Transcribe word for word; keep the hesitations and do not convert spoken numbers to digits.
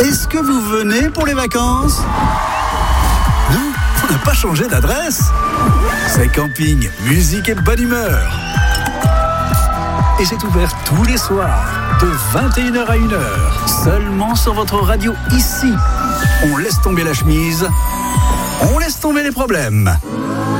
Est-ce que vous venez pour les vacances ? Non, on n'a pas changé d'adresse. C'est camping, musique et bonne humeur. Et c'est ouvert tous les soirs, de vingt et une heures à une heure, seulement sur votre radio ici. On laisse tomber la chemise, on laisse tomber les problèmes.